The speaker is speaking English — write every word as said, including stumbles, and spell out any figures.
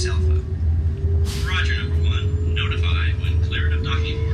X Alpha. Roger, number one. Notify when cleared of docking.